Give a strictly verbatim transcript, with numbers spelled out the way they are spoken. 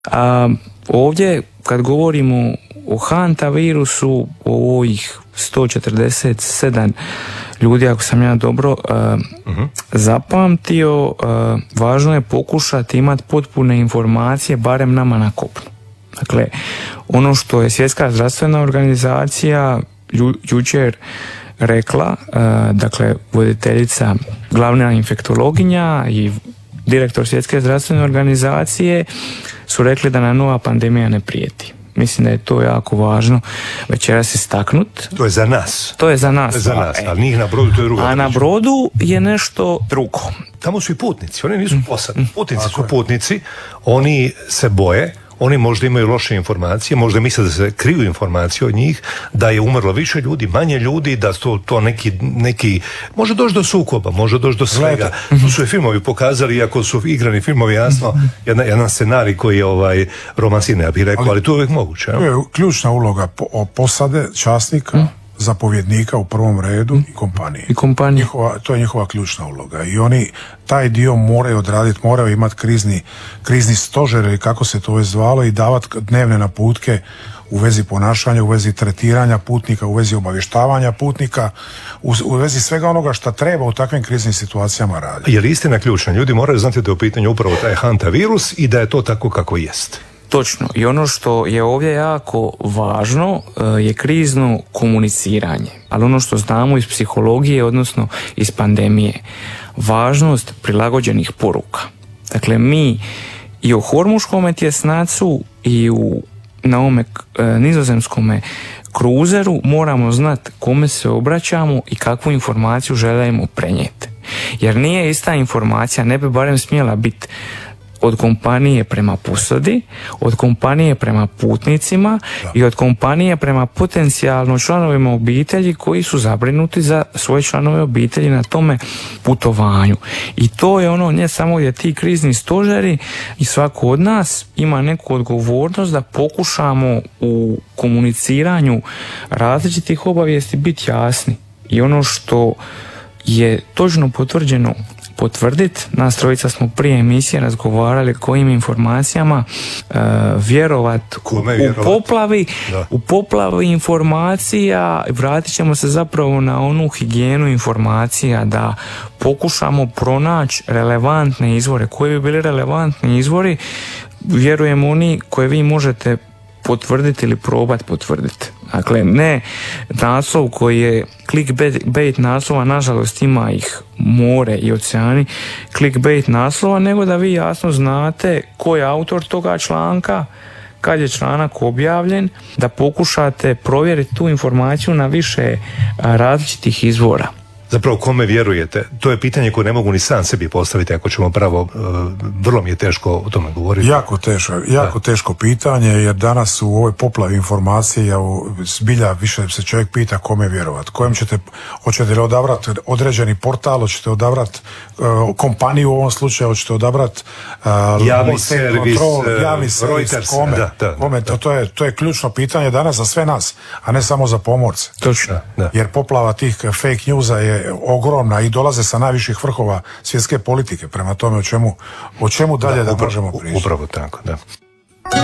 A ovdje kad govorimo o hantavirusu, o ovih sto četrdeset sedam ljudi, ako sam ja dobro uh, uh-huh. zapamtio, uh, važno je pokušati imati potpune informacije, barem nama na kopnu. Dakle, ono što je Svjetska zdravstvena organizacija ju, jučer rekla, uh, dakle, voditeljica, glavna infektologinja i direktor Svjetske zdravstvene organizacije su rekli da nam nova pandemija ne prijeti. Mislim da je to jako važno večeras istaknut. To je za nas. To je za nas. Za nas, ali njih na brodu to je druga. A na brodu je nešto drugo. Tamo su i putnici, oni nisu posadi. Putnici su putnici, oni se boje, oni možda imaju loše informacije, možda misle da se kriju informacije od njih, da je umrlo više ljudi, manje ljudi, da su to neki, neki može doći do sukoba, može doći do svega. To su i filmovi pokazali, iako su igrani filmovi, jasno, jedan, jedan scenarij koji je ovaj romansine, ja bih rekao, ali, ali to je uvijek moguće. To je ključna uloga po, posade, časnika, hmm. zapovjednika u prvom redu i kompanije. I kompanije. Njihova, to je njihova ključna uloga i oni taj dio moraju odraditi, moraju imati krizni, krizni stožer ili kako se to već zvalo i davati dnevne naputke u vezi ponašanja, u vezi tretiranja putnika, u vezi obavještavanja putnika, u, u vezi svega onoga što treba u takvim kriznim situacijama raditi. Jer istina ključna, ljudi moraju znati da je u pitanju upravo taj hantavirus i da je to tako kako jest. Točno. I ono što je ovdje jako važno je krizno komuniciranje. Ali ono što znamo iz psihologije, odnosno iz pandemije, važnost prilagođenih poruka. Dakle, mi i o hormuškom tjesnacu i u, na ovome nizozemskome kruzeru moramo znati kome se obraćamo i kakvu informaciju želimo prenijeti. Jer nije ista informacija, ne bi barem smjela biti od kompanije prema posadi, od kompanije prema putnicima da. I od kompanije prema potencijalno članovima obitelji koji su zabrinuti za svoje članove obitelji na tome putovanju. I to je ono, ne samo gdje ti krizni stožeri i svako od nas ima neku odgovornost da pokušamo u komuniciranju različitih obavijesti biti jasni. I ono što je točno potvrđeno potvrditi, nas trojica smo prije emisije razgovarali kojim informacijama uh, vjerovat u, u poplavi da. u poplavi informacija. Vratit ćemo se zapravo na onu higijenu informacija, da pokušamo pronaći relevantne izvore. Koji bi bili relevantni izvori? Vjerujem oni koje vi možete potvrditi ili probati potvrditi. Dakle, ne naslov koji je clickbait naslova, nažalost ima ih more i oceani clickbait naslova, nego da vi jasno znate ko je autor toga članka, kad je članak objavljen, da pokušate provjeriti tu informaciju na više različitih izvora. Zapravo, kome vjerujete? To je pitanje koje ne mogu ni sam sebi postaviti, ako ćemo pravo, vrlo mi je teško o tome govoriti. Jako teško, jako da. teško pitanje, jer danas u ovoj poplavi informacija zbilja više se čovjek pita kome vjerovat. Kojem ćete, hoćete li odabrati određeni portal, hoćete odabrati uh, kompaniju u ovom slučaju, hoćete odabrati uh, javni servis, control, javni servis, Reuters, kome, da, da, kome da. To, je, to je ključno pitanje danas za sve nas, a ne samo za pomorce. Točno. Da, da. Jer poplava tih fake newsa je ogromna i dolaze sa najviših vrhova svjetske politike. Prema tome, o čemu, o čemu dalje da, da upravo, možemo pričati? Upravo tako, da.